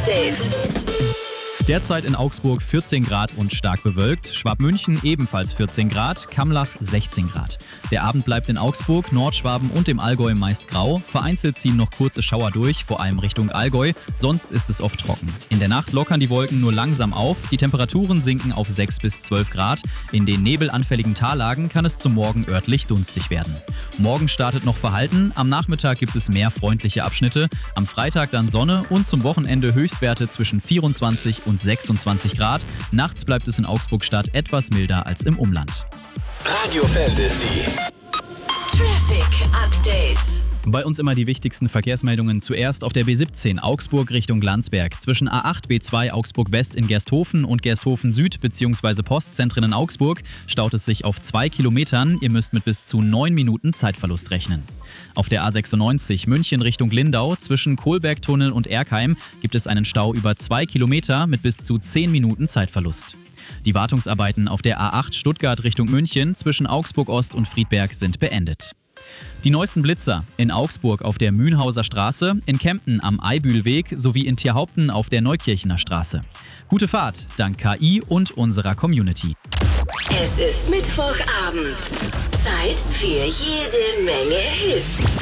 Update. Derzeit in Augsburg 14 Grad und stark bewölkt, Schwabmünchen ebenfalls 14 Grad, Kamlach 16 Grad. Der Abend bleibt in Augsburg, Nordschwaben und dem Allgäu meist grau. Vereinzelt ziehen noch kurze Schauer durch, vor allem Richtung Allgäu, sonst ist es oft trocken. In der Nacht lockern die Wolken nur langsam auf, die Temperaturen sinken auf 6 bis 12 Grad. In den nebelanfälligen Tallagen kann es zum Morgen örtlich dunstig werden. Morgen startet noch verhalten, am Nachmittag gibt es mehr freundliche Abschnitte, am Freitag dann Sonne und zum Wochenende Höchstwerte zwischen 24 und 26 Grad. Nachts bleibt es in Augsburg-Stadt etwas milder als im Umland. Radio Fantasy. Traffic Update. Bei uns immer die wichtigsten Verkehrsmeldungen. Zuerst auf der B17 Augsburg Richtung Landsberg. Zwischen A8 B2 Augsburg West in Gersthofen und Gersthofen Süd bzw. Postzentren in Augsburg staut es sich auf 2 Kilometern. Ihr müsst mit bis zu 9 Minuten Zeitverlust rechnen. Auf der A96 München Richtung Lindau zwischen Kohlbergtunnel und Erkheim gibt es einen Stau über 2 Kilometer mit bis zu 10 Minuten Zeitverlust. Die Wartungsarbeiten auf der A8 Stuttgart Richtung München zwischen Augsburg Ost und Friedberg sind beendet. Die neuesten Blitzer in Augsburg auf der Mühnhauser Straße, in Kempten am Eibühlweg sowie in Tierhaupten auf der Neukirchener Straße. Gute Fahrt dank KI und unserer Community. Es ist Mittwochabend. Zeit für jede Menge Hits.